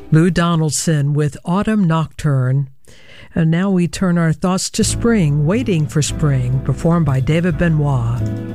Lou Donaldson with Autumn Nocturne. And now we turn our thoughts to spring, Waiting for Spring, performed by David Benoit.